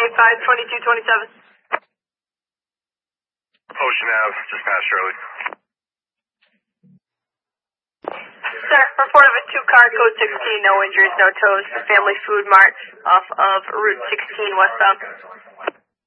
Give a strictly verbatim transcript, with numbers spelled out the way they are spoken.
five, twenty-two twenty-seven. Ocean Ave, just past Shirley. Sir, report of a two-car, code sixteen, no injuries, no tows, Family Food Mart off of Route sixteen westbound.